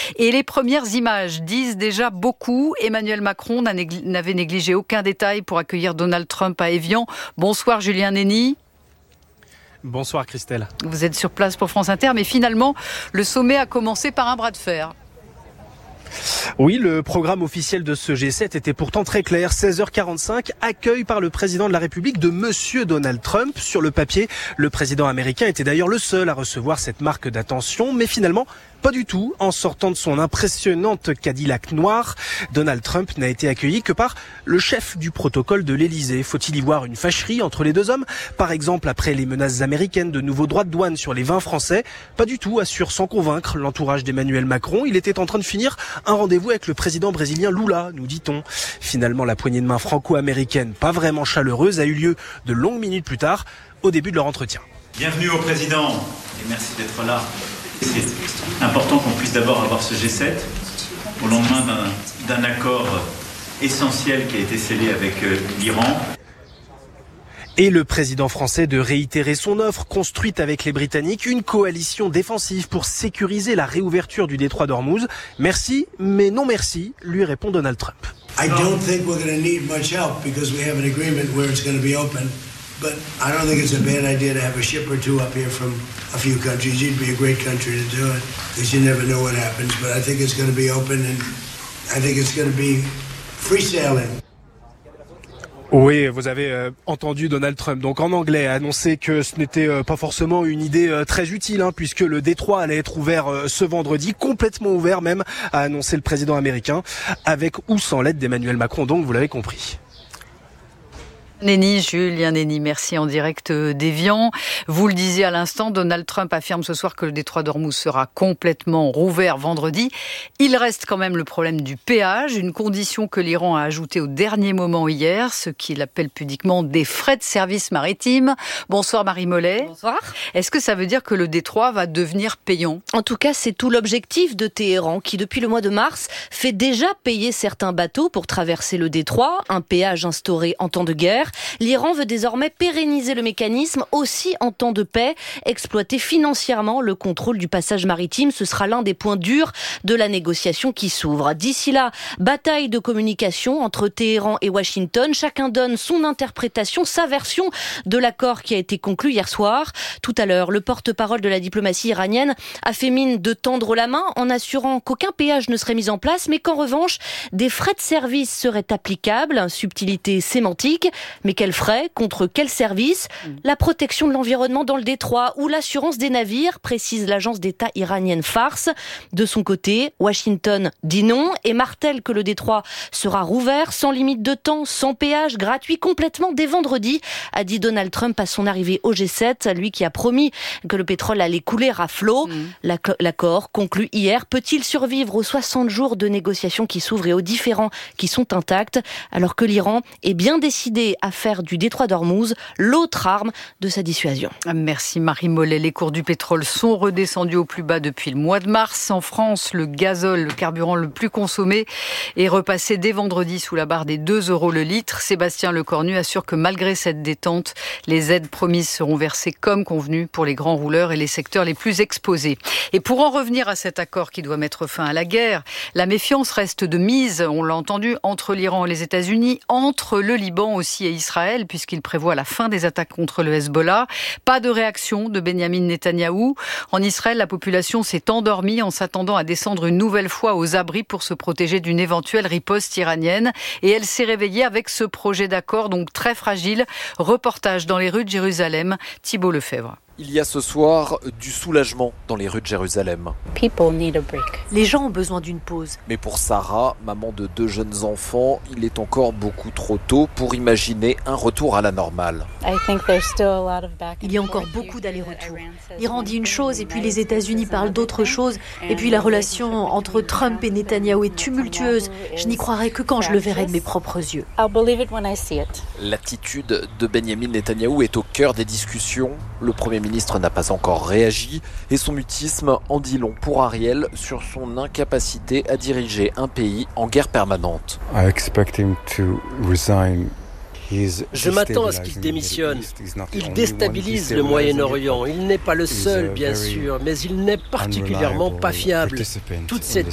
Et les premières images disent déjà beaucoup. Emmanuel Macron n'avait négligé aucun détail pour accueillir Donald Trump à Évian. Bonsoir Julien Nény. Bonsoir Christelle. Vous êtes sur place pour France Inter, mais finalement, le sommet a commencé par un bras de fer. Oui, le programme officiel de ce G7 était pourtant très clair. 16h45, accueil par le président de la République de Monsieur Donald Trump. Sur le papier, le président américain était d'ailleurs le seul à recevoir cette marque d'attention, mais finalement, pas du tout. En sortant de son impressionnante Cadillac noire, Donald Trump n'a été accueilli que par le chef du protocole de l'Élysée. Faut-il y voir une fâcherie entre les deux hommes? Par exemple, après les menaces américaines de nouveaux droits de douane sur les vins français? Pas du tout, assure sans convaincre l'entourage d'Emmanuel Macron. Il était en train de finir un rendez-vous avec le président brésilien Lula, nous dit-on. Finalement, la poignée de main franco-américaine, pas vraiment chaleureuse, a eu lieu de longues minutes plus tard, au début de leur entretien. Bienvenue au président et merci d'être là. C'est important qu'on puisse d'abord avoir ce G7 au lendemain d'un accord essentiel qui a été scellé avec l'Iran. Et le président français de réitérer son offre, construite avec les Britanniques, une coalition défensive pour sécuriser la réouverture du détroit d'Ormuz. Merci, mais non merci, lui répond Donald Trump. I don't think we're going to need much help because we have an agreement where it's going to be open. But I don't think it's a bad idea to have a ship or two up here from a few countries. You'd be a great country to do it because you never know what happens. But I think it's going to be open and I think it's going to be free sailing. Oui, vous avez entendu Donald Trump, donc en anglais, annoncer que ce n'était pas forcément une idée très utile, puisque le détroit allait être ouvert ce vendredi, complètement ouvert même, a annoncé le président américain, avec ou sans l'aide d'Emmanuel Macron, donc vous l'avez compris. Julien Nény, merci en direct d'Évian. Vous le disiez à l'instant, Donald Trump affirme ce soir que le détroit d'Ormuz sera complètement rouvert vendredi. Il reste quand même le problème du péage, une condition que l'Iran a ajoutée au dernier moment hier, ce qu'il appelle pudiquement des frais de service maritime. Bonsoir Marie Mollet. Bonsoir. Est-ce que ça veut dire que le détroit va devenir payant ? En tout cas, c'est tout l'objectif de Téhéran qui, depuis le mois de mars, fait déjà payer certains bateaux pour traverser le détroit, un péage instauré en temps de guerre. L'Iran veut désormais pérenniser le mécanisme aussi en temps de paix, exploiter financièrement le contrôle du passage maritime. Ce sera l'un des points durs de la négociation qui s'ouvre. D'ici là, bataille de communication entre Téhéran et Washington. Chacun donne son interprétation, sa version de l'accord qui a été conclu hier soir. Tout à l'heure, le porte-parole de la diplomatie iranienne a fait mine de tendre la main en assurant qu'aucun péage ne serait mis en place, mais qu'en revanche, des frais de service seraient applicables. Subtilité sémantique. Mais quels frais ? Contre quel service ? La protection de l'environnement dans le détroit ou l'assurance des navires, précise l'agence d'État iranienne Fars. De son côté, Washington dit non et martèle que le détroit sera rouvert sans limite de temps, sans péage, gratuit complètement dès vendredi, a dit Donald Trump à son arrivée au G7, lui qui a promis que le pétrole allait couler à flot. L'accord conclu hier peut-il survivre aux 60 jours de négociations qui s'ouvrent et aux différends qui sont intacts, alors que l'Iran est bien décidé à faire du détroit d'Ormuz l'autre arme de sa dissuasion. Merci Marie Mollet. Les cours du pétrole sont redescendus au plus bas depuis le mois de mars. En France, le gazole, le carburant le plus consommé, est repassé dès vendredi sous la barre des 2 € le litre. Sébastien Lecornu assure que malgré cette détente, les aides promises seront versées comme convenu pour les grands rouleurs et les secteurs les plus exposés. Et pour en revenir à cet accord qui doit mettre fin à la guerre, la méfiance reste de mise, on l'a entendu, entre l'Iran et les États-Unis, entre le Liban aussi et Israël, puisqu'il prévoit la fin des attaques contre le Hezbollah. Pas de réaction de Benyamin Netanyahou. En Israël, la population s'est endormie en s'attendant à descendre une nouvelle fois aux abris pour se protéger d'une éventuelle riposte iranienne. Et elle s'est réveillée avec ce projet d'accord, donc très fragile. Reportage dans les rues de Jérusalem, Thibault Lefebvre. Il y a ce soir du soulagement dans les rues de Jérusalem. Les gens ont besoin d'une pause. Mais pour Sarah, maman de 2 jeunes enfants, il est encore beaucoup trop tôt pour imaginer un retour à la normale. Il y a encore beaucoup d'allers-retours. L'Iran dit une chose et puis les États-Unis parlent d'autre chose. Et puis la relation entre Trump et Netanyahou est tumultueuse. Je n'y croirai que quand je le verrai de mes propres yeux. L'attitude de Benyamin Netanyahou est au cœur des discussions. Le Premier ministre n'a pas encore réagi et son mutisme en dit long pour Ariel sur son incapacité à diriger un pays en guerre permanente. Je m'attends à ce qu'il démissionne. Il déstabilise le Moyen-Orient. Il n'est pas le seul, bien sûr, mais il n'est particulièrement pas fiable. Toute cette